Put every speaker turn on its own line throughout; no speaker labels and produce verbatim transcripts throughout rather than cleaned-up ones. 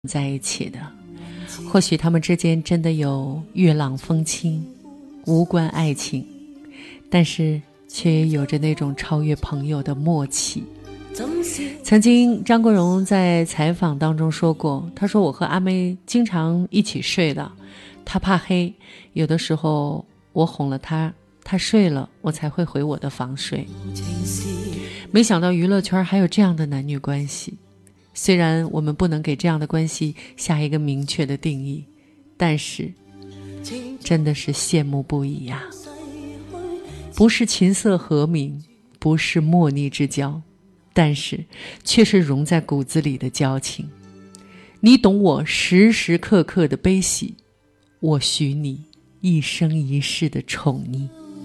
在一起的，或许他们之间真的有月朗风清，无关爱情，但是却也有着那种超越朋友的默契。曾经张国荣在采访当中说过，他说我和阿妹经常一起睡的，他怕黑，有的时候我哄了他，他睡了我才会回我的房睡。没想到娱乐圈还有这样的男女关系，虽然我们不能给这样的关系下一个明确的定义，但是真的是羡慕不已呀、啊！不是琴瑟和鸣，不是莫逆之交，但是却是融在骨子里的交情。你懂我时时刻刻的悲喜，我许你一生一世的宠溺。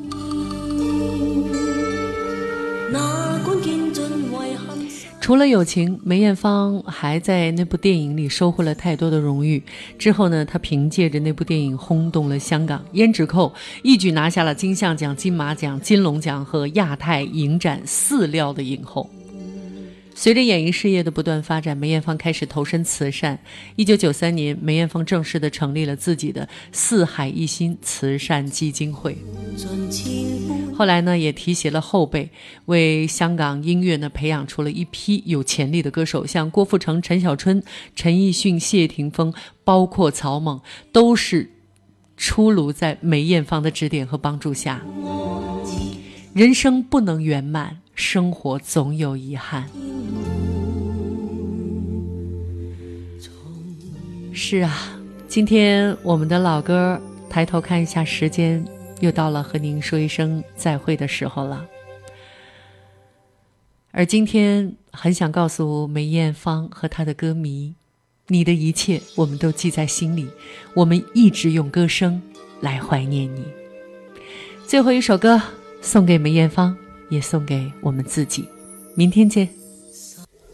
除了友情，梅艳芳还在那部电影里收获了太多的荣誉。之后呢，她凭借着那部电影轰动了香港，胭脂扣一举拿下了金像奖、金马奖、金龙奖和亚太影展四料的影后。随着演艺事业的不断发展，梅艳芳开始投身慈善。一九九三年，梅艳芳正式的成立了自己的四海一心慈善基金会。后来呢，也提携了后辈，为香港音乐呢培养出了一批有潜力的歌手，像郭富城、陈小春、陈奕迅、谢霆锋，包括曹猛，都是出炉在梅艳芳的指点和帮助下。人生不能圆满，生活总有遗憾。是啊，今天我们的老歌抬头看一下时间，又到了和您说一声再会的时候了。而今天很想告诉梅艳芳和她的歌迷，你的一切我们都记在心里，我们一直用歌声来怀念你。最后一首歌送给梅艳芳，也送给我们自己，明天见。